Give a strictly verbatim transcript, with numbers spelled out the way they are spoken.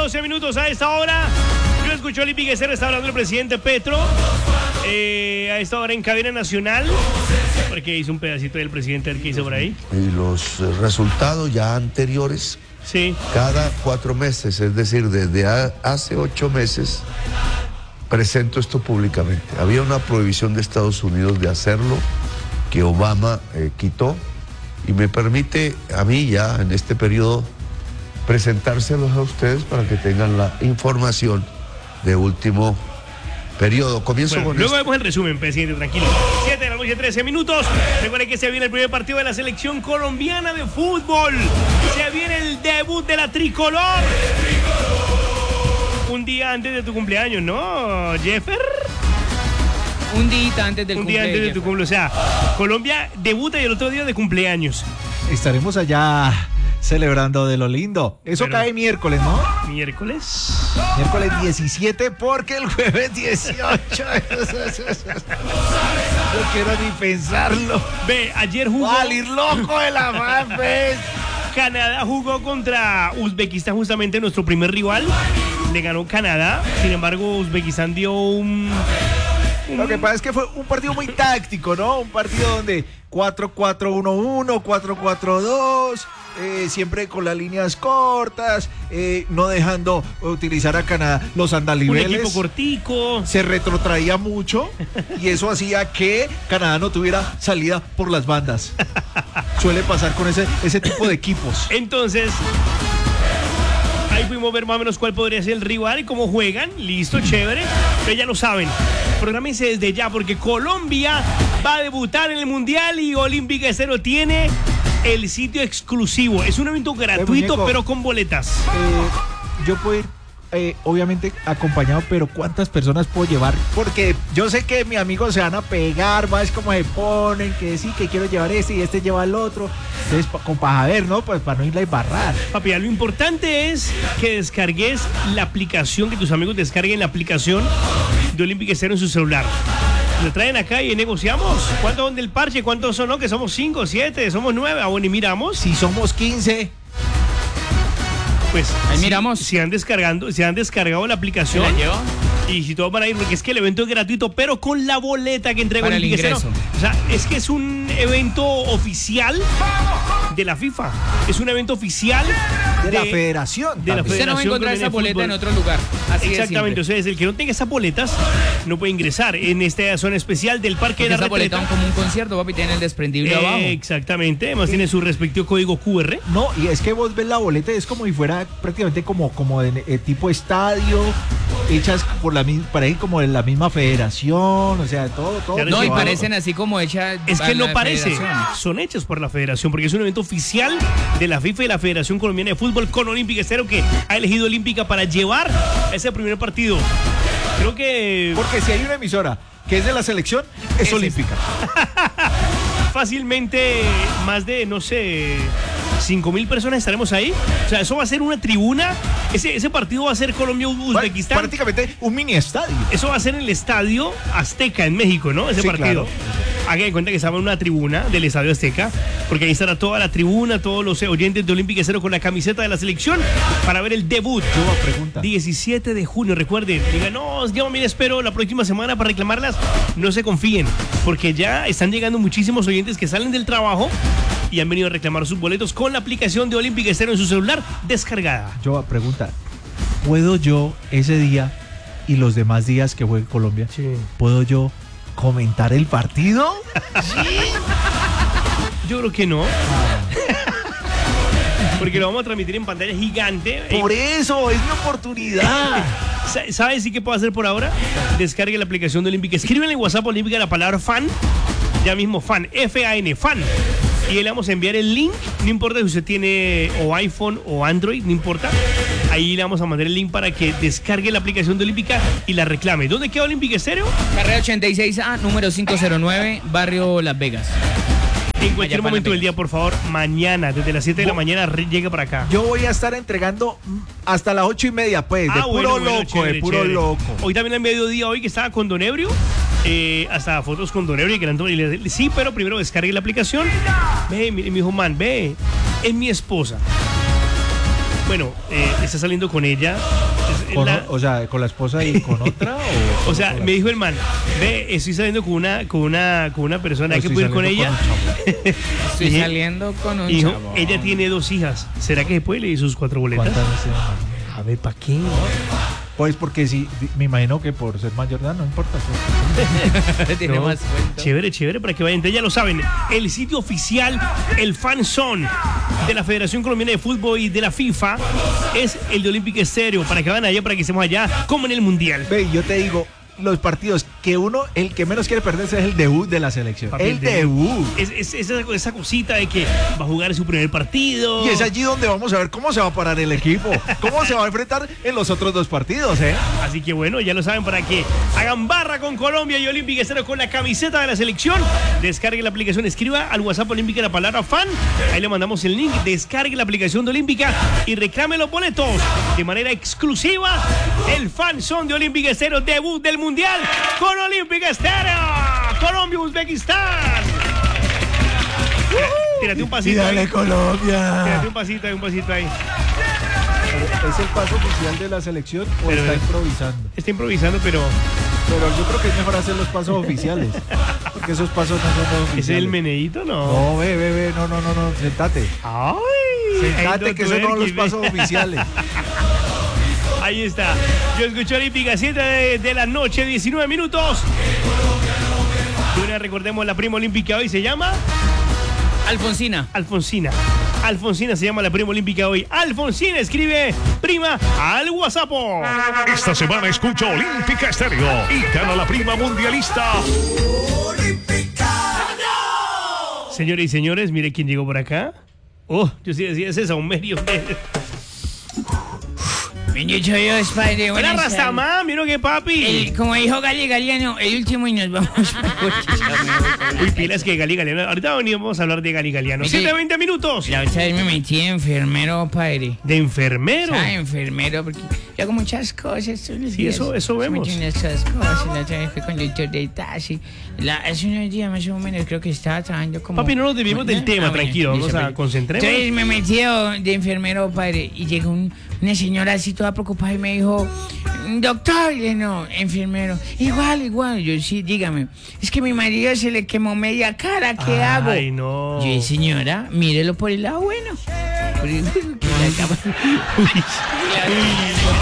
doce minutos a esta hora. Yo escucho Olímpica Estéreo, está hablando el presidente Petro. Eh, a esta hora en cadena nacional. Porque hizo un pedacito del presidente que hizo por ahí. Y los resultados ya anteriores. Sí. Cada cuatro meses, es decir, desde a, hace ocho meses, presento esto públicamente. Había una prohibición de Estados Unidos de hacerlo, que Obama eh, quitó, y me permite a mí ya en este periodo presentárselos a ustedes para que tengan la información de último periodo. Comienzo bueno, con luego esto. vemos el resumen, presidente, tranquilo. siete de la noche, trece minutos. Recuerden que se viene el primer partido de la selección colombiana de fútbol. Se viene el debut de la tricolor. Un día antes de tu cumpleaños, ¿no, Jeffer? Un día antes del Un día antes de tu cumpleaños. O sea, Colombia debuta y el otro día de cumpleaños. Estaremos allá celebrando de lo lindo. Eso Pero, cae miércoles, ¿no? Miércoles. Miércoles diecisiete porque el jueves dieciocho. No quiero ni pensarlo. Ve, ayer jugó. Va a salir loco de la fanpage. Canadá jugó contra Uzbekistán, justamente nuestro primer rival. Le ganó Canadá. Sin embargo, Uzbekistán dio un... un... Lo que pasa es que fue un partido muy táctico, ¿no? Un partido donde cuatro cuatro uno uno, cuatro cuatro dos, eh, siempre con las líneas cortas, eh, no dejando utilizar a Canadá los andalibeles. Un equipo cortico. Se retrotraía mucho y eso hacía que Canadá no tuviera salida por las bandas. Suele pasar con ese, ese tipo de equipos. Entonces, ahí pudimos ver más o menos cuál podría ser el rival y cómo juegan. Listo, chévere. Pero ya lo saben. Prográmense desde ya porque Colombia va a debutar en el Mundial y Olímpica Estéreo tiene el sitio exclusivo. Es un evento gratuito, muñeco, pero con boletas. Eh, yo puedo ir, eh, obviamente, acompañado, pero ¿cuántas personas puedo llevar? Porque yo sé que mis amigos se van a pegar, va, es como se ponen, que sí, que quiero llevar este y este lleva el otro. Entonces, pa, con para ver, ¿no? Pues para no irla a embarrar. Papi, lo importante es que descargues la aplicación, que tus amigos descarguen la aplicación de Olímpica Estéreo en su celular. Le traen acá y negociamos. ¿Cuántos son del parche? ¿Cuántos son? No, que somos cinco, siete, somos nueve. Ah, bueno, y miramos. Si somos quince. Pues ahí si, miramos. Si han descargando, si han descargado la aplicación. ¿Se la llevó? Y si todos van a ir, porque es que el evento es gratuito, pero con la boleta que entrega para el Olímpica ingreso. Estéreo. O sea, es que es un evento oficial de la FIFA. Es un evento oficial de, de la federación. De la Usted no va a encontrar esa boleta en otro lugar. Así exactamente. O sea, el que no tenga esas boletas no puede ingresar en esta zona especial del Parque porque de la esa Retreta. boleta como un concierto, papi, tiene el desprendible eh, abajo. Exactamente. Además tiene su respectivo código cu erre. No, y es que vos ves la boleta, es como si fuera prácticamente como, como de eh, tipo estadio, hechas por la misma, parece como de la misma federación, o sea, todo, todo. No, y todo. parecen así como hechas. Es que no parece, federación. son hechas por la federación, porque es un evento oficial de la FIFA y la Federación Colombiana de Fútbol con Olímpica Estéreo, que ha elegido Olímpica para llevar ese primer partido. Creo que... Porque si hay una emisora que es de la selección, es, es Olímpica. Fácilmente más de, no sé, cinco mil personas estaremos ahí. O sea, eso va a ser una tribuna. Ese, ese partido va a ser Colombia-Uzbekistán. Bueno, prácticamente un mini estadio. Eso va a ser en el Estadio Azteca en México, ¿no? Ese sí, partido. Claro. Hagan de cuenta que estaba en una tribuna del Estadio Azteca, porque ahí estará toda la tribuna, todos los oyentes de Olímpica Estéreo con la camiseta de la selección para ver el debut. Yo pregunta. diecisiete de junio, recuerden. Digan, no, yo me espero la próxima semana para reclamarlas. No se confíen, porque ya están llegando muchísimos oyentes que salen del trabajo y han venido a reclamar sus boletos con la aplicación de Olímpica Estéreo en su celular descargada. Yo pregunta, ¿puedo yo ese día y los demás días que juegue Colombia, sí. ¿puedo yo comentar el partido? Sí. Yo creo que no. Porque lo vamos a transmitir en pantalla gigante. Por eso, es mi oportunidad. ¿Sabes sí qué puedo hacer por ahora? Descargue la aplicación de Olímpica. Escríbenle en WhatsApp Olímpica la palabra fan. Ya mismo fan, F A N, fan. Y le vamos a enviar el link. No importa si usted tiene o iPhone o Android, no importa. Ahí le vamos a mandar el link para que descargue la aplicación de Olímpica y la reclame. ¿Dónde queda Olímpica Estéreo? Carrera ochenta y seis A, número quinientos nueve, barrio Las Vegas. En cualquier Allá momento del día, por favor, mañana, desde las siete de la mañana, llegue para acá. Yo voy a estar entregando hasta las ocho y media, pues, de Ah, puro bueno, loco, bueno, chévere, de puro chévere. loco. Hoy también al mediodía, hoy que estaba con Don Ebrio, eh, hasta fotos con Don Ebrio. Que eran todo- y le- sí, pero primero descargue la aplicación. Ve, mi, mi hijo, man, ve, es mi esposa. Bueno, eh, está saliendo con ella. Es Con la- o, o sea, ¿con la esposa y con otra? O, o sea, con la- me dijo el man, ve, estoy saliendo con una, con una, con una persona, o hay que estoy poder con saliendo ella. un chavo. Estoy Dije- saliendo con un Dijo, chavo. ella tiene dos hijas. ¿Será que después le di sus cuatro boletas? ¿Cuántas veces? A ver, ¿para qué? Pues porque sí, di- me imagino que por ser mayor de edad no importa. Pues. Tiene No, más cuento. Chévere, chévere, para que vayan. Entonces ya lo saben, el sitio oficial, el fan zone de la Federación Colombiana de Fútbol y de la FIFA es el de Olympic Estéreo, para que vayan allá, para que estemos allá, como en el Mundial. Ve, yo te digo, los partidos que uno, el que menos quiere perderse es el debut de la selección. Papi, el debut. Es, es- esa, esa cosita de que va a jugar su primer partido. Y es allí donde vamos a ver cómo se va a parar el equipo, cómo se va a enfrentar en los otros dos partidos, ¿eh? Así que bueno, ya lo saben, para que hagan barra con Colombia y Olympic Estéreo con la camiseta de la selección. Descargue la aplicación, escriba al WhatsApp Olímpica la palabra fan. Ahí le mandamos el link. Descargue la aplicación de Olímpica y reclame los boletos de manera exclusiva. El fan son de Olympic Estéreo, debut del Mundial con Olympic Estéreo. Colombia, Uzbekistán. Tírate un pasito ahí. Colombia. Tírate un pasito ahí, un pasito ahí. ¿Es el paso oficial de la selección o Pero- está improvisando? Está improvisando, pero Pero yo creo que es mejor hacer los pasos oficiales, porque esos pasos no son los oficiales. ¿ese es el meneíto? No. No, ve, ve, ve, no, no, no, no, sentate. Ay, Sentate, ay, que esos no son los twerky, ve. pasos oficiales. Ahí está. Yo escucho Olímpica, siete de, de la noche, diecinueve minutos. Y una, recordemos, la prima olímpica hoy se llama Alfonsina. Alfonsina. Alfonsina se llama la prima olímpica hoy. Alfonsina escribe prima al WhatsApp. Esta semana escucha Olímpica Estéreo y gana la prima mundialista. Señores y señores, mire quién llegó por acá. Oh, yo sí decía, ese es un medio. Bendito Dios, Padre. Era buenas tardes. Rastamán, mira que papi. El- como dijo Gali Galiano, el último y nos vamos. Uy, pilas que Gali Galiano. Ahorita vamos a hablar de Gali Galiano. Sí. siete veinte minutos. La otra vez me metí de enfermero, padre. De enfermero. Ah, enfermero, porque yo hago muchas cosas todos los Sí, días. eso- eso vemos. Muchas cosas. La otra vez fui conductor de taxi. La, hace unos días más o menos creo que estaba trabajando como... Papi, no nos desviemos del tema, bueno, tranquilo, vamos listo, a padre. concentrarnos. Entonces me metí de, de enfermero, padre, y llegó un- una señora así toda preocupada y me dijo, doctor, y le no, enfermero, igual, igual. Yo, sí, dígame, es que mi marido se le quemó media cara, ¿qué hago? Ay, no. Yo, señora, mírelo por el lado bueno. Por el- que la cama- Uy.